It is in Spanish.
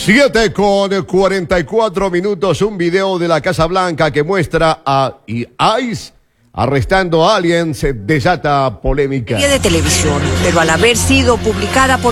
7:44, un video de la Casa Blanca que muestra a ICE arrestando a aliens, desata polémica. De televisión, pero al haber sido publicada por